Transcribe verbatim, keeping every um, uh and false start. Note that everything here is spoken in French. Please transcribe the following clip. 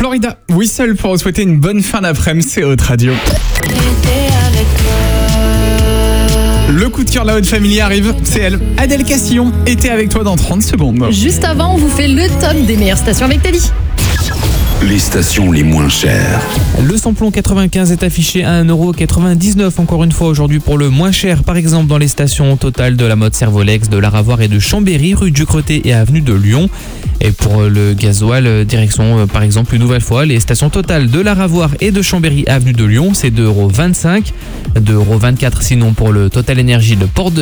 Florida, Whistle pour vous souhaiter une bonne fin d'après-midi, c'est Haute Radio. Le coup de cœur de la Haute Family arrive, c'est elle, Adèle Castillon, était avec toi dans trente secondes. Juste avant, on vous fait le top des meilleures stations avec Teddy. Les stations les moins chères. Le samplon quatre-vingt-quinze est affiché à un euro quatre-vingt-dix-neuf encore une fois aujourd'hui pour le moins cher. Par exemple dans les stations Total de la Motte Servolex, de Laravoir et de Chambéry, rue du Creté et avenue de Lyon. Et pour le gasoil, direction par exemple une nouvelle fois les stations Total de Laravoir et de Chambéry, avenue de Lyon, c'est deux euros vingt-cinq, deux euros vingt-quatre sinon pour le Total Énergie de Porte de